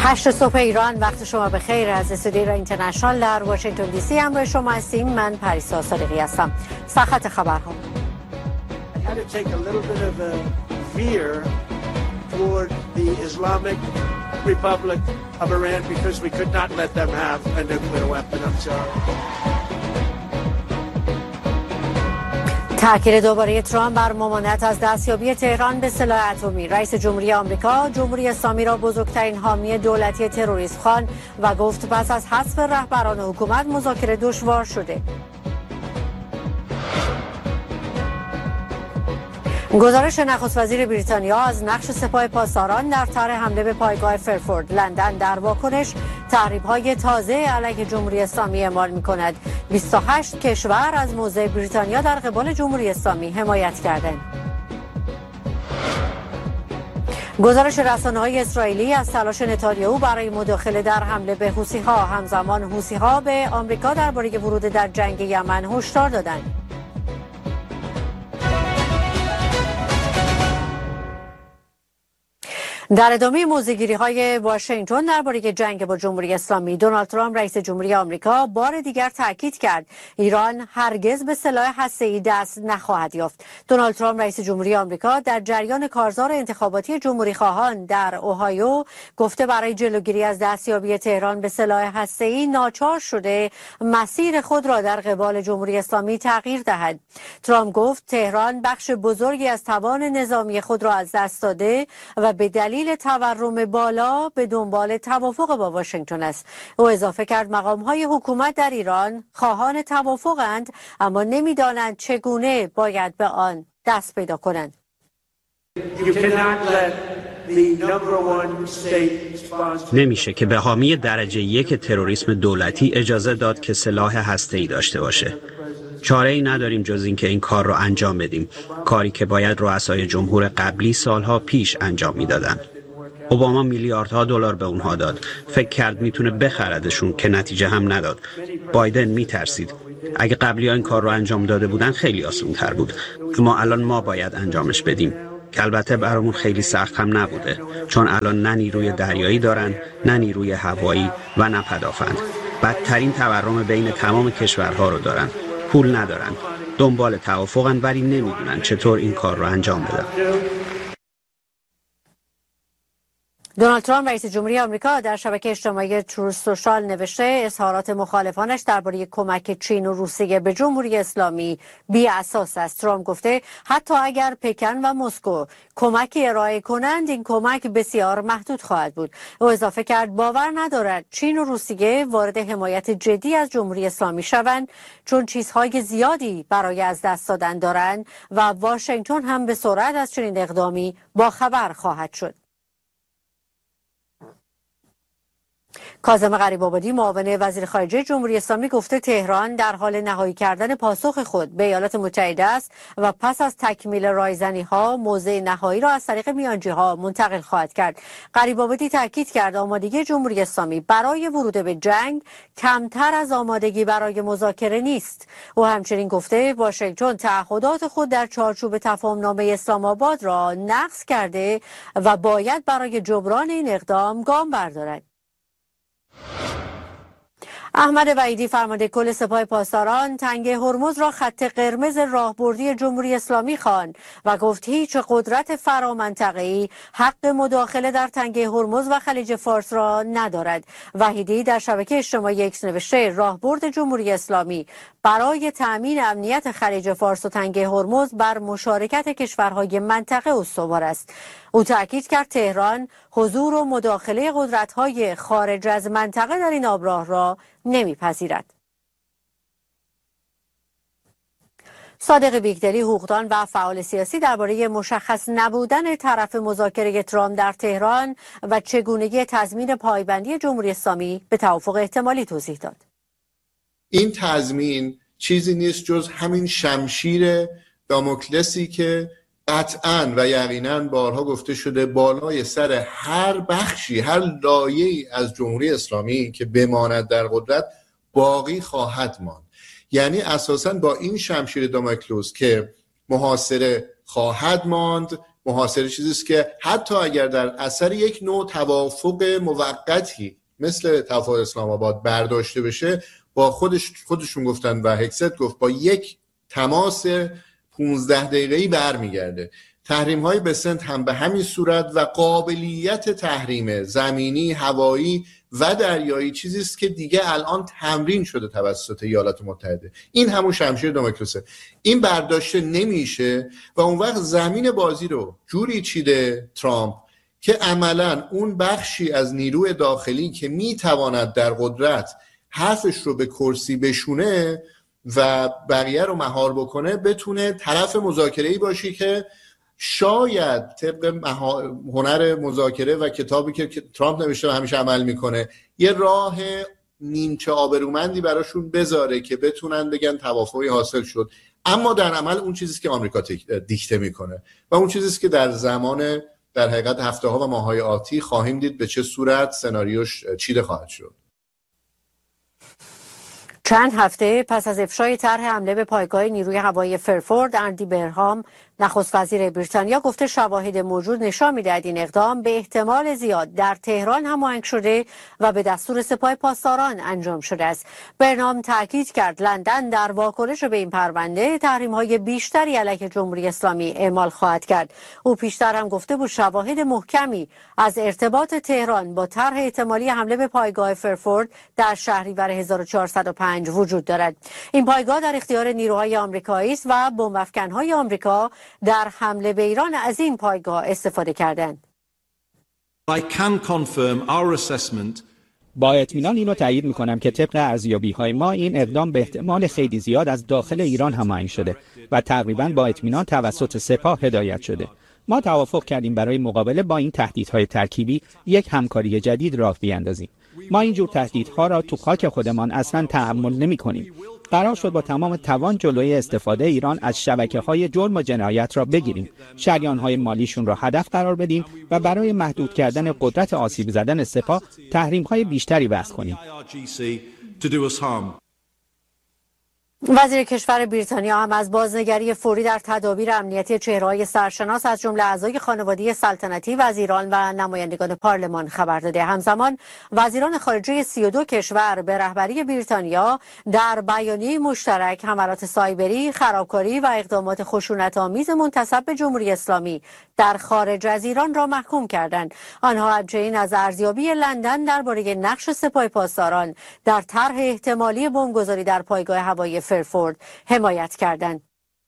8 صبح ایران، وقت شما بخیر. از استودیو اینترنشنال در واشنگتن دی سی همراه شما هستیم. من پریسا صادقی هستم. سرخط خبرها. تأکید دوباره ترامپ بر ممانعت از دستیابی تهران به سلاح اتمی. رئیس جمهوری آمریکا جمهوری اسلامی را بزرگترین حامی دولتی تروریسم خواند و گفت پس از حذف رهبران حکومت مذاکره دشوار شده. گزارش نخست وزیر بریتانیا از نقش سپاه پاسداران در طرح حمله به پایگاه فرفورد لندن در واکنش تحریم‌های تازه علیه جمهوری اسلامی اعمال می‌کند. 28 کشور از موضع بریتانیا در قبال جمهوری اسلامی حمایت کردند. گزارش رسانه‌های اسرائیلی از تلاش نتانیاهو برای مداخله در حمله به حوثی‌ها. همزمان حوثی‌ها به آمریکا درباره ورود در جنگ یمن هشدار دادند. در ادامه موضع‌گیری‌های واشنگتن درباره جنگ با جمهوری اسلامی، دونالد ترامپ رئیس جمهوری آمریکا بار دیگر تاکید کرد ایران هرگز به سلاح هسته‌ای دست نخواهد یافت. دونالد ترامپ رئیس جمهوری آمریکا در جریان کارزار انتخاباتی جمهوری‌خواهان در اوهایو گفته برای جلوگیری از دستیابی تهران به سلاح هسته‌ای ناچار شده مسیر خود را در قبال جمهوری اسلامی تغییر دهد. ترامپ گفت تهران بخش بزرگی از توان نظامی خود را از دست داده و به دلیل تورم بالا به دنبال توافق با واشنگتن است. او اضافه کرد مقام‌های حکومت در ایران خواهان توافقند اما نمی‌دانند چگونه باید به آن دست پیدا کنند. نمیشه که به حامی درجه 1 تروریسم دولتی اجازه داد که سلاح هسته‌ای داشته باشه. چاره‌ای نداریم جز اینکه این کار رو انجام بدیم، کاری که باید رؤسای جمهور قبلی سالها پیش انجام میدادن. اوباما میلیاردها دلار به اونها داد، فکر کرد میتونه بخردشون که نتیجه هم نداد. بایدن میترسید اگه قبلی ها این کار رو انجام داده بودن خیلی آسان‌تر بود، اما الان ما باید انجامش بدیم که البته برامون خیلی سخت هم نبوده، چون الان نه نیروی دریایی دارن، نه نیروی هوایی و نه پدافند. بدترین تورم بین تمام کشورها رو دارن، پول ندارن، دنبال توافقن ولی نمیدونن چطور این کار رو انجام بدن. دونالد ترامپ رئیس جمهوری آمریکا در شبکه اجتماعی تروث سوشال نوشته اظهارات مخالفانش درباره کمک چین و روسیه به جمهوری اسلامی بی اساس است. ترامپ گفته حتی اگر پکن و مسکو کمکی ارائه کنند این کمک بسیار محدود خواهد بود. او اضافه کرد باور ندارد چین و روسیه وارد حمایت جدی از جمهوری اسلامی شوند، چون چیزهای زیادی برای از دست دادن دارند و واشنگتن هم به سرعت از چنین اقدامی باخبر خواهد شد. کاظم غریب‌آبادی معاون وزیر خارجه جمهوری اسلامی گفته تهران در حال نهایی کردن پاسخ خود به ایالات متحده است و پس از تکمیل رایزنی‌ها موضع نهایی را از طریق میانجی‌ها منتقل خواهد کرد. غریب‌آبادی تاکید کرد آمادگی جمهوری اسلامی برای ورود به جنگ کمتر از آمادگی برای مذاکره نیست. او همچنین گفته واشنگتن تعهدات خود در چارچوب تفاهم‌نامه اسلام آباد را نقض کرده و باید برای جبران این اقدام گام بردارد. احمد وحیدی فرمانده کل سپاه پاسداران تنگه هرمز را خط قرمز راهبردی جمهوری اسلامی خواند و گفت هیچ قدرت فرامنطقه‌ای حق مداخله در تنگه هرمز و خلیج فارس را ندارد. وحیدی در شبکه اجتماعی اکس نوشته راهبرد جمهوری اسلامی برای تأمین امنیت خلیج فارس و تنگه هرمز بر مشارکت کشورهای منطقه استوار است. او تأکید کرد تهران حضور و مداخله قدرت‌های خارج از منطقه در این آبراه را نمیپذیرد. صادق بیگدلی حقوقدان و فعال سیاسی درباره مشخص نبودن طرف مذاکره ترامپ در تهران و چگونگی تضمین پایبندی جمهوری اسلامی به توافق احتمالی توضیح داد. این تضمین چیزی نیست جز همین شمشیر داموکلسی که قطعاً و یقیناً بارها گفته شده بالای سر هر بخشی، هر لایه‌ای از جمهوری اسلامی که بماند در قدرت باقی خواهد ماند. یعنی اساساً با این شمشیر داموکلس که محاصره خواهد ماند محاصره چیزی است که حتی اگر در اثر یک نوع توافق موقتی مثل توافق اسلام آباد برداشته بشه، با خودشون گفتن و هکست گفت با یک تماس 15 دقیقه‌ای برمیگرده. تحریم‌های به سند هم به همین صورت و قابلیت تحریم زمینی، هوایی و دریایی چیزی است که دیگه الان تمرین شده توسط ایالات متحده. این همون شمشیر داموکلسه. این برداشته نمیشه و اون وقت زمین بازی رو جوری چیده ترامپ که عملاً اون بخشی از نیروی داخلی که میتواند در قدرت حرفش رو به کرسی بشونه و بقیه رو مهار بکنه، بتونه طرف مذاکره‌ای باشی که شاید طبق هنر مذاکره و کتابی که ترامپ نوشته و همیشه عمل میکنه یه راه نیمچه آبرومندی براشون بذاره که بتونن بگن توافقی حاصل شد، اما در عمل اون چیزی که آمریکا دیکته میکنه و اون چیزی که در حقیقت هفته ها و ماه های آتی خواهیم دید به چه صورت سناریوش چیده خواهد شد. چند هفته پس از افشای طرح حمله به پایگاه نیروی هوایی فرفورد، اندی برهام نخست وزیر بریتانیا گفته شواهد موجود نشان می‌دهد این اقدام به احتمال زیاد در تهران هماهنگ شده و به دستور سپاه پاسداران انجام شده است. برهام تاکید کرد لندن در واکنش به این پرونده تحریم‌های بیشتری علیه جمهوری اسلامی اعمال خواهد کرد. او پیشتر هم گفته بود شواهد محکمی از ارتباط تهران با طرح احتمالی حمله به پایگاه فرفورد در شهریور 1405 وجود دارد. این پایگاه در اختیار نیروهای آمریکایی است و بمب‌افکن‌های آمریکا در حمله به ایران از این پایگاه استفاده کردند. با اطمینان اینو تایید می‌کنم که طبق ارزیابی‌های ما این اقدام به احتمال خیلی زیاد از داخل ایران هماهنگ شده و تقریباً با اطمینان توسط سپاه هدایت شده. ما توافق کردیم برای مقابله با این تهدیدهای ترکیبی یک همکاری جدید راه بیاندازیم. ما اینجور تهدیدها را تو خاک خودمان اصلاً تحمل نمی‌کنیم. قرار شد با تمام توان جلوی استفاده ایران از شبکه‌های جرم و جنایت را بگیریم، شریان‌های مالیشون را هدف قرار بدیم و برای محدود کردن قدرت آسیب زدن سپاه تحریم‌های بیشتری وضع کنیم. وزیر کشور بریتانیا هم از بازنگری فوری در تدابیر امنیتی چهره‌های سرشناس از جمله اعضای خانواده سلطنتی، وزیران و نمایندگان پارلمان خبر داده. همزمان وزیران خارجه 32 کشور به رهبری بریتانیا در بیانیه مشترک حملات سایبری، خرابکاری و اقدامات خشونت‌آمیز منتسب به جمهوری اسلامی در خارج از ایران را محکوم کردند. آنها همچنین از ارزیابی لندن درباره نقش سپاه پاسداران در طرح احتمالی بمبگذاری در پایگاه هوایی فرفورد حمایت کردند.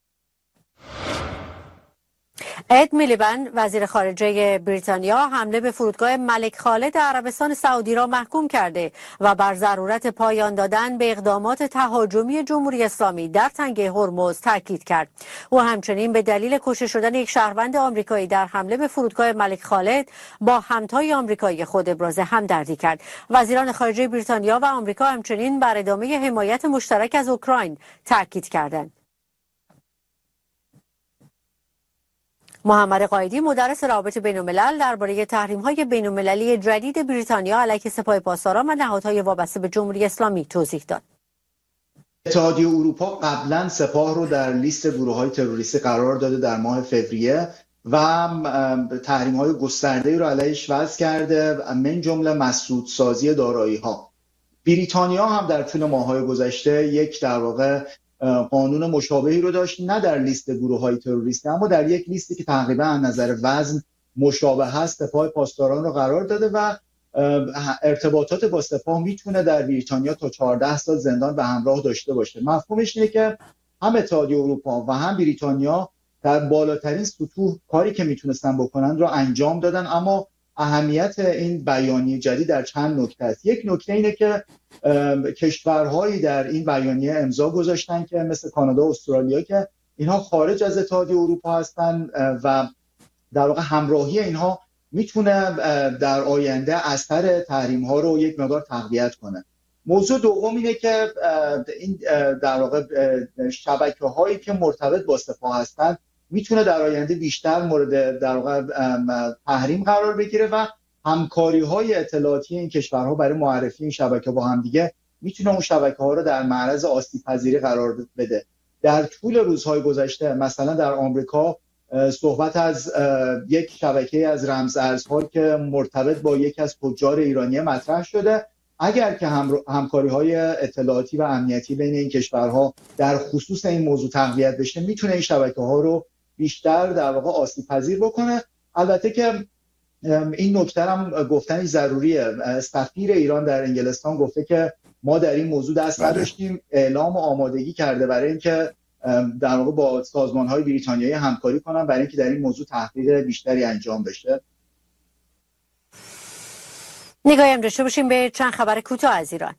اد میلیبند وزیر خارجه بریتانیا حمله به فرودگاه ملک خالد عربستان سعودی را محکوم کرده و بر ضرورت پایان دادن به اقدامات تهاجمی جمهوری اسلامی در تنگه هرمز تاکید کرد. او همچنین به دلیل کشته شدن یک شهروند آمریکایی در حمله به فرودگاه ملک خالد با همتای آمریکایی خود ابراز همدردی کرد. وزیران خارجه بریتانیا و آمریکا همچنین بر ادامه حمایت مشترک از اوکراین تاکید کردند. محمد قائدی مدرس روابط بین‌الملل درباره تحریم‌های بین‌المللی جدید بریتانیا علیه سپاه پاسداران و نهادهای وابسته به جمهوری اسلامی توضیح داد. اتحادیه اروپا قبلا سپاه رو در لیست گروه‌های تروریستی قرار داده در ماه فوریه و تحریم‌های گسترده‌ای رو علیهش وضع کرده، من جمله مسدودسازی دارایی‌ها. بریتانیا هم در طول ماه‌های گذشته یک در واقع قانون مشابهی رو داشت، نه در لیست گروه‌های تروریستی اما در یک لیستی که تقریبا از نظر وزن مشابه هست سپاه پاسداران رو قرار داده و ارتباطات با سپاه میتونه در بریتانیا تا 14 سال زندان به همراه داشته باشه. مفهومش اینه که هم اتحادیه اروپا و هم بریتانیا در بالاترین سطوح کاری که میتونستن بکنن رو انجام دادن، اما اهمیت این بیانیه جدید در چند نکته است. یک نکته اینه که کشورهایی در این بیانیه امضا گذاشتن که مثل کانادا و استرالیا که اینها خارج از اتحادیه اروپا هستن و در واقع همراهی اینها میتونه در آینده اثر تحریم ها رو یک مقدار تقویت کنه. موضوع دوم اینه که این در واقع شبکه هایی که مرتبط با سپاه هستن میتونه در آینده بیشتر مورد در واقع تحریم قرار بگیره و همکاری‌های اطلاعاتی این کشورها برای معرفی این شبکه با هم دیگه میتونه اون شبکه‌ها رو در معرض آسیب‌پذیری قرار بده. در طول روزهای گذشته مثلا در آمریکا صحبت از یک شبکه از رمزارزها که مرتبط با یک از تجار ایرانی مطرح شده. اگر که همکاری‌های اطلاعاتی و امنیتی بین این کشورها در خصوص این موضوع تقویت بشه، میتونه این شبکه‌ها رو بیشتر در واقع آسیب‌پذیر بکنه. البته که این نکته هم گفتن ضروریه. سفیر ایران در انگلستان گفته که ما در این موضوع دست نداشتیم، اعلام و آمادگی کرده برای اینکه در واقع با سازمان‌های بریتانیایی همکاری کنن برای اینکه در این موضوع تحقیق بیشتری انجام بشه. نگاهی هم داشته باشیم به چند خبر کوتاه از ایران.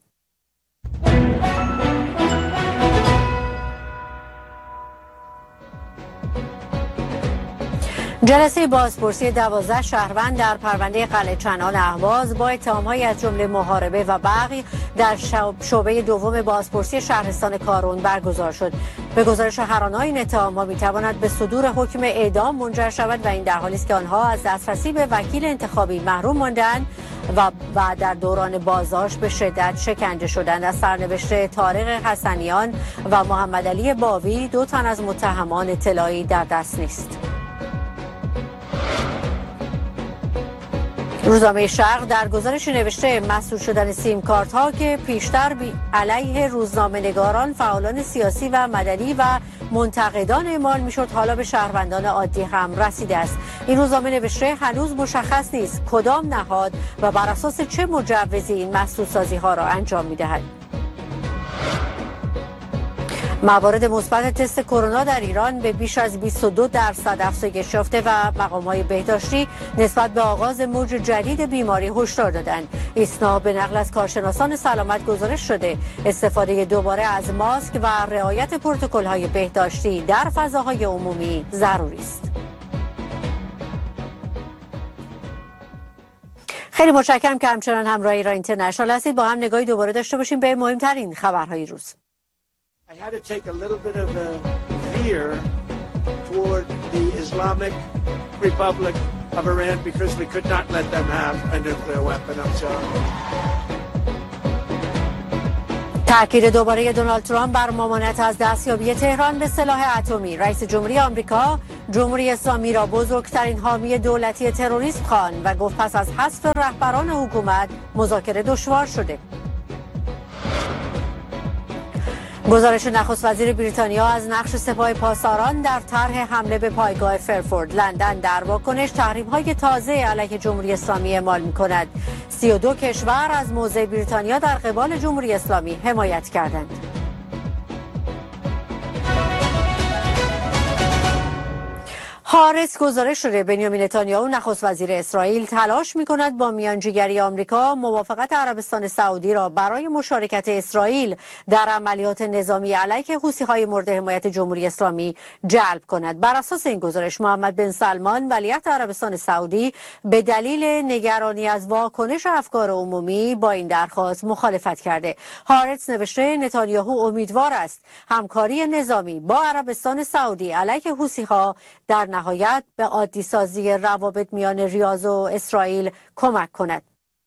جلسه بازپرسی 12 شهروند در پرونده قلعه چنان اهواز با اتهام‌هایی از جمله محاربه و بغی در شعبه دوم بازپرسی شهرستان کارون برگزار شد. به گزارش هرانه این اتهام‌ها می‌تواند به صدور حکم اعدام منجر شود و این در حالی است که آنها از دسترسی به وکیل انتخابی محروم ماندند و در دوران بازداشت به شدت شکنجه شدند. از سرنوشت طارق حسنیان و محمد علی باوی 2 تن از متهمان اطلاعی در دست نیست. روزنامه شرق در گزارشی نوشته مسدود شدن سیم کارت ها که پیشتر علیه روزنامه نگاران، فعالان سیاسی و مدنی و منتقدان اعمال میشد، حالا به شهروندان عادی هم رسیده است. این روزنامه نوشته هنوز مشخص نیست کدام نهاد و بر اساس چه مجوزی این مسدودسازی ها را انجام میدهد. موارد مثبت تست کرونا در ایران به بیش از 22% افزایش یافته و مقام‌های بهداشتی نسبت به آغاز موج جدید بیماری هشدار دادند. ایسنا به نقل از کارشناسان سلامت گزارش شده استفاده دوباره از ماسک و رعایت پروتکل‌های بهداشتی در فضاهای عمومی ضروری است. خیلی متشکرم که همچنان همراه ایران اینترنشنال هستید. با هم نگاهی دوباره داشته باشیم به مهمترین خبرهای روز. I had to take a little bit of a veer toward the Islamic Republic of Iran because we could not let them have a nuclear weapon of their own. تأکید دوباره دونالد ترامپ بر ممانعت از دستیابی تهران به سلاح اتمی. رئیس جمهوری آمریکا جمهوری اسلامی را بزرگترین حامی دولتی تروریسم خواند و گفت پس از حذف رهبران حکومت مذاکره دشوار شده. گزارش نخست وزیر بریتانیا از نقش سپاه پاسداران در طرح حمله به پایگاه فرفورد. لندن در واکنش تحریم‌های تازه علیه جمهوری اسلامی اعمال می‌کند. 32 کشور از موضع بریتانیا در قبال جمهوری اسلامی حمایت کردند. هارتز گزارش شده بنیامین نتانیاهو نخست وزیر اسرائیل تلاش می‌کند با میانجیگری آمریکا موافقت عربستان سعودی را برای مشارکت اسرائیل در عملیات نظامی علیه حوثی‌های مورد حمایت جمهوری اسلامی جلب کند. بر اساس این گزارش محمد بن سلمان ولیعهد عربستان سعودی به دلیل نگرانی از واکنش افکار عمومی با این درخواست مخالفت کرده. هارتز نوشته نتانیاهو امیدوار است همکاری نظامی با عربستان سعودی علیه حوثی‌ها در نهایت به عادی سازی روابط میان ریاض و اسرائیل کمک کند.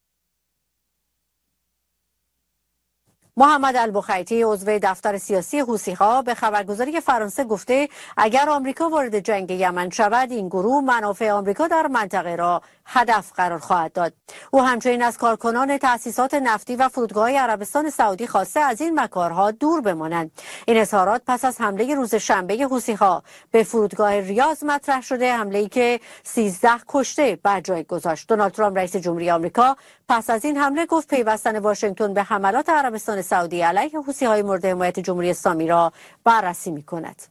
محمد البخیتی عضو دفتر سیاسی حوثی‌ها به خبرگزاری فرانسه گفته اگر آمریکا وارد جنگ یمن شود این گروه منافع آمریکا در منطقه را هدف قرار خواهد داد. او همچنین از کارکنان تأسیسات نفتی و فرودگاه‌های عربستان سعودی خواسته از این مکارها دور بمانند. این اظهارات پس از حمله روز شنبه حوثی‌ها به فرودگاه ریاض مطرح شده، حمله‌ای که 13 کشته بر جای گذاشت. دونالد ترامپ رئیس جمهوری آمریکا پس از این حمله گفت پیوستن واشنگتن به حملات عربستان سعودی علیه حوثی‌های مورد حمایت جمهوری اسلامی را بررسی می‌کند.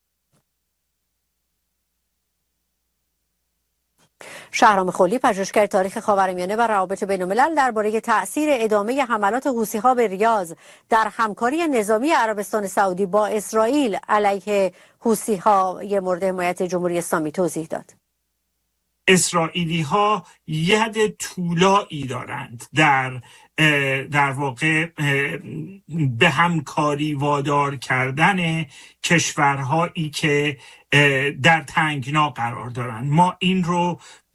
شهرام خلی پژوهشگر تاریخ خاورمیانه و روابط بین‌الملل درباره تأثیر ادامه حملات حوثی‌ها به ریاض در همکاری نظامی عربستان سعودی با اسرائیل علیه حوثی‌های مورد حمایت جمهوری اسلامی توضیح داد. اسرائیلی‌ها ید طولایی دارند در واقع به همکاری وادار کردن کشورهایی که در تنگنا قرار دارند. ما این رو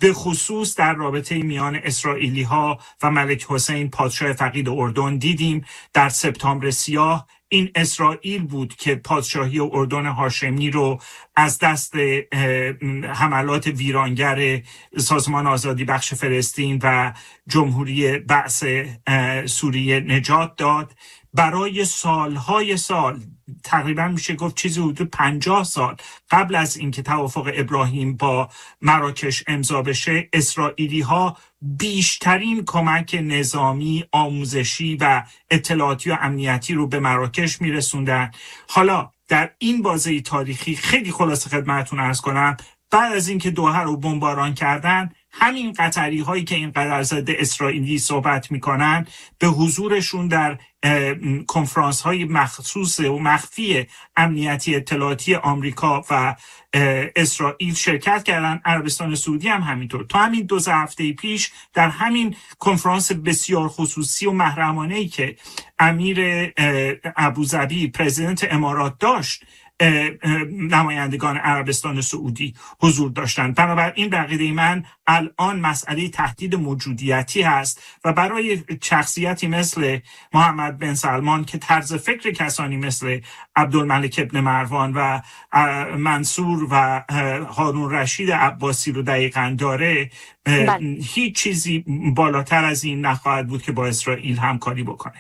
به خصوص در رابطه میان اسرائیلی ها و ملک حسین پادشاه فقید اردن دیدیم. در سپتامبر سیاه این اسرائیل بود که پادشاهی اردن هاشمی رو از دست حملات ویرانگر سازمان آزادی بخش فلسطین و جمهوری بعث سوریه نجات داد. برای سالهای سال، تقریبا میشه گفت چیزی حدود 50 سال قبل از اینکه توافق ابراهیم با مراکش امضا بشه، اسرائیلی ها بیشترین کمک نظامی، آموزشی و اطلاعاتی و امنیتی رو به مراکش میرسوندن. حالا در این بازه تاریخی خیلی خلاصه خدمتتون عرض کنم، بعد از اینکه دوحه رو بمباران کردن، همین قطری هایی که اینقدر ضد اسرائیلی صحبت میکنن به حضورشون در کنفرانس های مخصوص و مخفی امنیتی اطلاعاتی آمریکا و اسرائیل شرکت کردن. عربستان سعودی هم همینطور. تا همین 2 هفته پیش در همین کنفرانس بسیار خصوصی و محرمانه‌ای که امیر ابوظبی پرزیدنت امارات داشت، نمایندگان عربستان سعودی حضور داشتند. بنابراین به عقیده من الان مسئله تهدید موجودیتی هست و برای شخصیتی مثل محمد بن سلمان که طرز فکر کسانی مثل عبدالملک ابن مروان و منصور و هارون رشید عباسی رو دقیقاً داره، هیچ چیزی بالاتر از این نخواهد بود که با اسرائیل همکاری بکنه.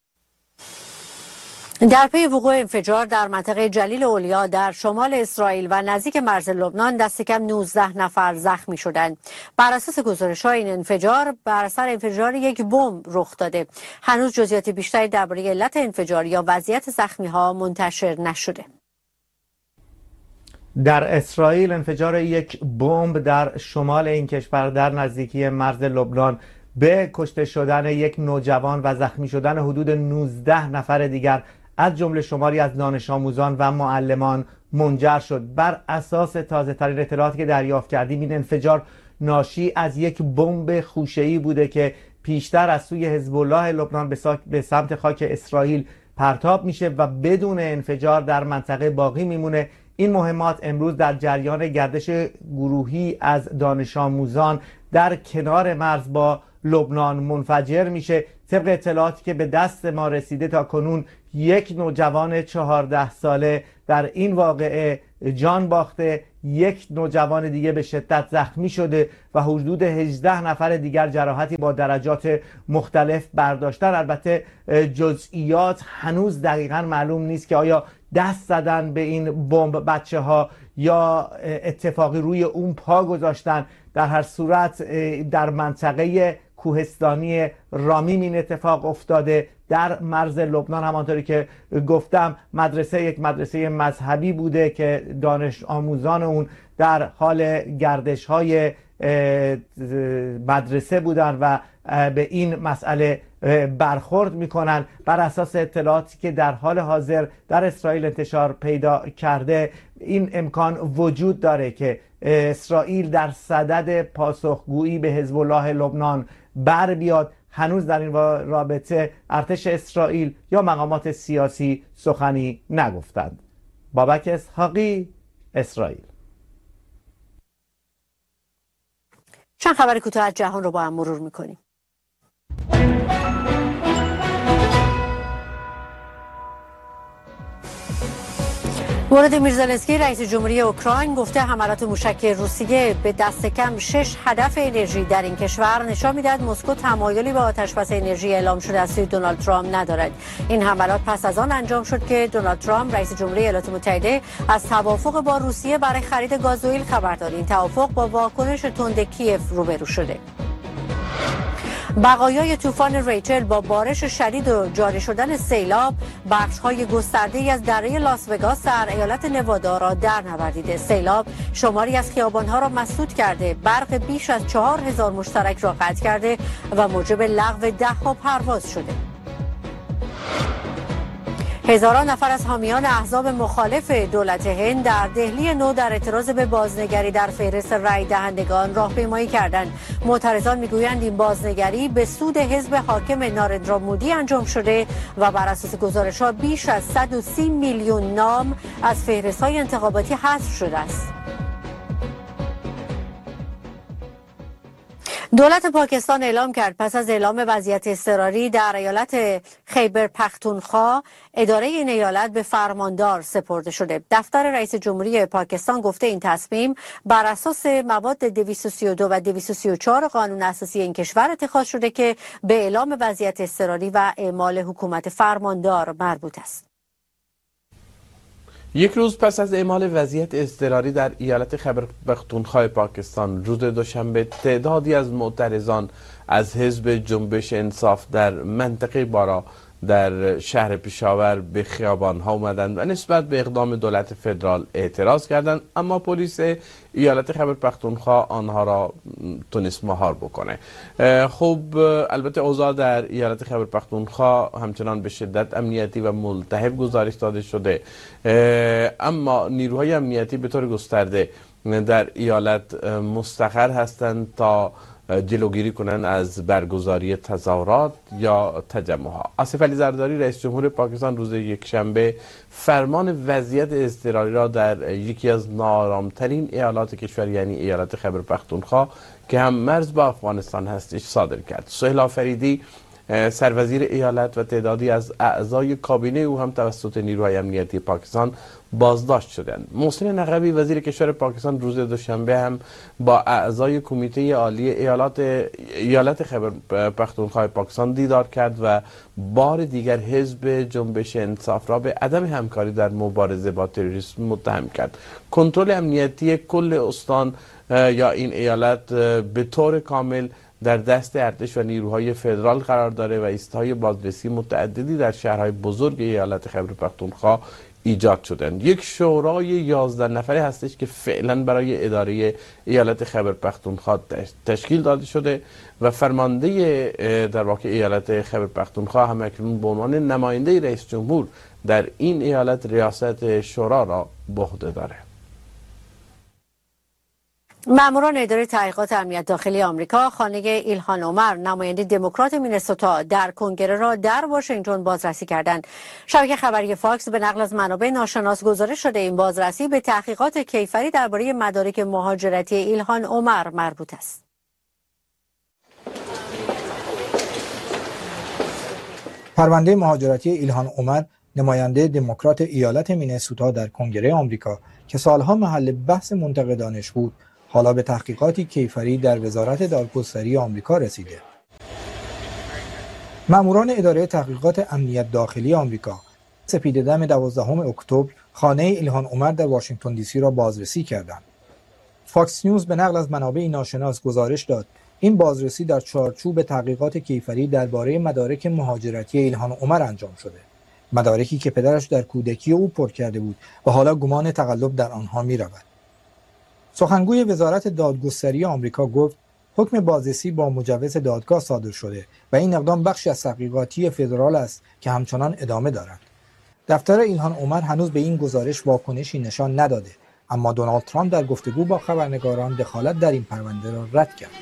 در پی وقوع انفجار در منطقه جلیل اولیا در شمال اسرائیل و نزدیک مرز لبنان دست کم 19 نفر زخمی شدند. بر اساس گزارش‌ها این انفجار بر اثر انفجار یک بمب رخ داده. هنوز جزئیات بیشتری درباره علت انفجار یا وضعیت زخمی‌ها منتشر نشده. در اسرائیل انفجار یک بمب در شمال این کشور در نزدیکی مرز لبنان به کشته شدن یک نوجوان و زخمی شدن حدود 19 نفر دیگر از جمله شماری از دانش آموزان و معلمان منجر شد. بر اساس تازه ترین اطلاعاتی که دریافت کردیم این انفجار ناشی از یک بمب خوشه‌ای بوده که پیشتر از سوی حزب الله لبنان به سمت خاک اسرائیل پرتاب میشه و بدون انفجار در منطقه باقی میمونه. این مهمات امروز در جریان گردش گروهی از دانش آموزان در کنار مرز با لبنان منفجر میشه. طبق اطلاعاتی که به دست ما رسیده تا کنون یک نوجوان 14 ساله در این واقعه جان باخته، یک نوجوان دیگه به شدت زخمی شده و حدود 18 نفر دیگر جراحتی با درجات مختلف برداشتن. البته جزئیات هنوز دقیقاً معلوم نیست که آیا دست زدن به این بمب بچه ها یا اتفاقی روی اون پا گذاشتن. در هر صورت در منطقه کوهستانی رامیم این اتفاق افتاده در مرز لبنان. همانطوری که گفتم یک مدرسه مذهبی بوده که دانش آموزان اون در حال گردش های مدرسه بودن و به این مسئله برخورد میکنن. بر اساس اطلاعاتی که در حال حاضر در اسرائیل انتشار پیدا کرده این امکان وجود داره که اسرائیل در صدد پاسخگویی به حزب الله لبنان بر بیاد. هنوز در این رابطه ارتش اسرائیل یا مقامات سیاسی سخنی نگفتند. بابک اسحاقی، اسرائیل. چند خبر کوتاه از جهان رو با هم مرور میکنیم. ولادیمیر زلنسکی رئیس جمهوری اوکراین گفته حملات موشکی روسیه به دست کم 6 هدف انرژی در این کشور نشان می‌دهد مسکو تمایلی به آتش‌بس انرژی اعلام شده از سوی دونالد ترامپ ندارد. این حملات پس از آن انجام شد که دونالد ترامپ رئیس جمهوری ایالات متحده از توافق با روسیه برای خرید گازوئیل خبر داد. این توافق با واکنش تند کیف روبرو شده. بقایای طوفان ریچل با بارش شدید و جاری شدن سیلاب بخش‌های گسترده‌ای از دره لاس وگاس در ایالت نوادا را در نوردیده. سیلاب شماری از خیابان‌ها را مسدود کرده، برق بیش از 4000 مشترک را قطع کرده و موجب لغو ده‌ها پرواز شده. هزاران نفر از حامیان احزاب مخالف دولت هند در دهلی نو در اعتراض به بازنگری در فهرست رای دهندگان راهپیمایی کردند. معترضان میگویند این بازنگری به سود حزب حاکم نارندرا مودی انجام شده و بر اساس گزارش‌ها بیش از 130 میلیون نام از فهرست‌های انتخاباتی حذف شده است. دولت پاکستان اعلام کرد پس از اعلام وضعیت اضطراری در ایالت خیبر پختونخوا اداره این ایالت به فرماندار سپرده شده. دفتر رئیس جمهوری پاکستان گفته این تصمیم بر اساس مواد 232 و 234 قانون اساسی این کشور اتخاذ شده که به اعلام وضعیت اضطراری و اعمال حکومت فرماندار مربوط است. یک روز پس از اعمال وضعیت اضطراری در ایالت خیبر پختونخوا پاکستان، روز دوشنبه تعدادی از معترضان از حزب جنبش انصاف در منطقه بارا در شهر پشاور به خیابان‌ها اومدند و نسبت به اقدام دولت فدرال اعتراض کردند، اما پلیس ایالت خیبر پختونخوا آنها را تونست مهار بکنه. خب البته اوضاع در ایالت خیبر پختونخوا همچنان به شدت امنیتی و ملتهب گزارش داده شده، اما نیروهای امنیتی به طور گسترده در ایالت مستقر هستند تا جلوگیری کنند از برگزاری تظاهرات یا تجمعها. آصف علی زرداری رئیس جمهور پاکستان روز یکشنبه فرمان وضعیت اضطراری را در یکی از ناآرامترین ایالات کشور یعنی ایالت خیبر پختونخوا که هم مرز با افغانستان هستش صادر کرد. سهیل آفریدی سروزیر ایالت و تعدادی از اعضای کابینه او هم توسط نیروهای امنیتی پاکستان بازداشت شدند. محسن نقوی وزیر کشور پاکستان روز دوشنبه هم با اعضای کمیته عالی ایالت خیبر پختونخوا پاکستان دیدار کرد و بار دیگر حزب جنبش انصاف را به عدم همکاری در مبارزه با تروریسم متهم کرد. کنترل امنیتی کل استان یا این ایالت به طور کامل در دست ارتش و نیروهای فدرال قرار داره و ایستهای بازرسی متعددی در شهرهای بزرگ ایالت خیبر پختونخوا ایجاد شدند. یک شورای 11 نفره هستش که فعلا برای اداره ایالت خیبر پختونخوا تشکیل داده شده و فرمانده در واقع ایالت خیبر پختونخوا هم اکنون به عنوان نماینده رئیس جمهور در این ایالت ریاست شورا را به عهده داره. ماموران اداره تحقیقات امنیت داخلی آمریکا خانه ایلهان عمر نماینده دموکرات مینسوتا در کنگره را در واشنگتن بازرسی کردند. شبکه خبری فاکس به نقل از منابع ناشناس گزارش شده این بازرسی به تحقیقات کیفری درباره مدارک مهاجرتی ایلهان عمر مربوط است. پرونده مهاجرتی ایلهان عمر نماینده دموکرات ایالت مینسوتا در کنگره آمریکا که سالها محل بحث منتقدانش بود، حالا به تحقیقاتی کیفری در وزارت دادگستری آمریکا رسیده. ماموران اداره تحقیقات امنیت داخلی آمریکا سپیده‌دم 12 اکتبر خانه ایلهان عمر در واشنگتن دی سی را بازرسی کردند. فاکس نیوز به نقل از منابع ناشناس گزارش داد این بازرسی در چارچوب تحقیقات کیفری درباره مدارک مهاجرتی ایلهان عمر انجام شده. مدارکی که پدرش در کودکی او پر کرده بود و حالا گمان تقلب در آنها می رود. سخنگوی وزارت دادگستری آمریکا گفت حکم بازرسی با مجوز دادگاه صادر شده و این اقدام بخشی از تحقیقاتی فدرال است که همچنان ادامه دارد. دفتر ایلهان عمر هنوز به این گزارش واکنشی نشان نداده، اما دونالد ترامپ در گفتگو با خبرنگاران دخالت در این پرونده را رد کرد.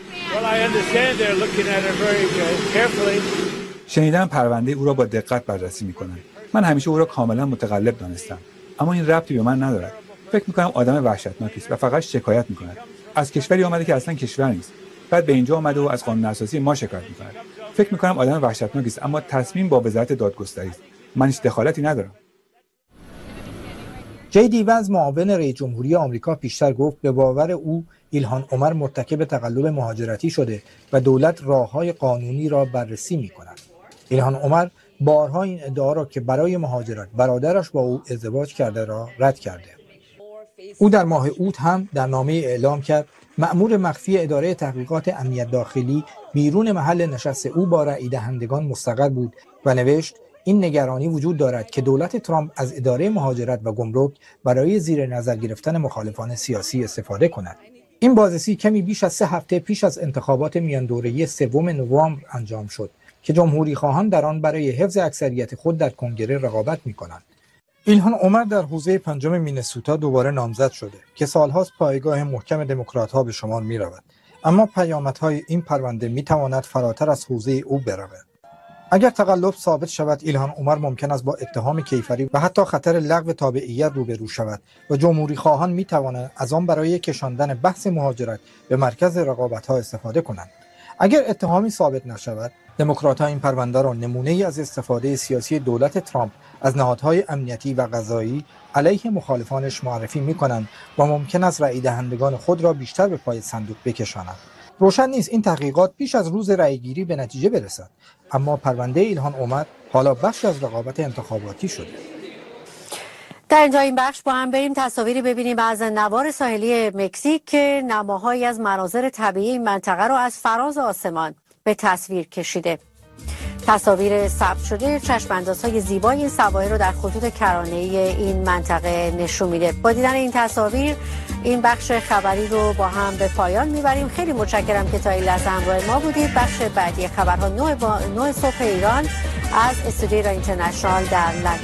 شنیدم پرونده او را با دقت بررسی می‌کنند. من همیشه او را کاملا متقلب دانستم، اما این ربطی به من ندارد. فکر می‌کنم آدم وحشتناکی است و فقط شکایت می‌کند. از کشوری آمده که اصلا کشور نیست. بعد به اینجا آمده و از قانون اساسی ما شکایت می‌کند. فکر می‌کنم آدم وحشتناکی است، اما تصمیم با وزارت دادگستری است. من هیچ دخالتی ندارم. جی دی ونز معاون رئیس جمهوری آمریکا پیشتر گفت به باور او ایلهان عمر مرتکب تقلب مهاجرتی شده و دولت راه‌های قانونی را بررسی می‌کند. ایلهان عمر بارها این ادعا را که برای مهاجرت برادرش با او ازدواج کرده را رد کرده. او در ماه اوت هم در نامه اعلام کرد مأمور مخفی اداره تحقیقات امنیت داخلی بیرون محل نشست او با رأی دهندگان مستقر بود و نوشت این نگرانی وجود دارد که دولت ترامپ از اداره مهاجرت و گمرک برای زیر نظر گرفتن مخالفان سیاسی استفاده کند. این بازرسی کمی بیش از 3 هفته پیش از انتخابات میان دوره‌ای 3 نوامبر انجام شد که جمهوری خواهان در آن برای حفظ اکثریت خود در کنگره رقابت می‌کنند. ایلهان عمر در حوزه 5 مینسوتا دوباره نامزد شده که سالهاست پایگاه محکم دموکرات‌ها به شمار می‌رود، اما پیامدهای این پرونده می‌تواند فراتر از حوزه او برود. اگر تقلب ثابت شود، ایلهان عمر ممکن است با اتهام کیفری و حتی خطر لغو تابعیت روبرو شود و جمهوری خواهان می‌توانند از آن برای کشاندن بحث مهاجرت به مرکز رقابت‌ها استفاده کنند. اگر اتهامی ثابت نشود، دموکرات‌ها این پرونده را نمونه‌ای از استفاده سیاسی دولت ترامپ از نهادهای امنیتی و قضایی علیه مخالفانش معرفی می‌کنند و ممکن است رأی دهندگان خود را بیشتر به پای صندوق بکشانند. روشن نیست این تحقیقات پیش از روز رأیگیری به نتیجه برسد، اما پرونده ایلهان عمر حالا بخشی از رقابت انتخاباتی شده. در اینجا این بخش با هم بریم تصاویری ببینیم از نوار ساحلی مکزیک که نماهایی از مناظر طبیعی این منطقه رو از فراز آسمان به تصویر کشیده. تصاویر ثبت شده چشم‌اندازهای زیبای این سواحل رو در خطوط کرانه‌ای این منطقه نشون میده. با دیدن این تصاویر این بخش خبری رو با هم به پایان میبریم. خیلی متشکرم که تا این لحظه همراه ما بودید. بخش بعدی خبرها 9 صبح ایران از استودیو اینترنشنال در لندن.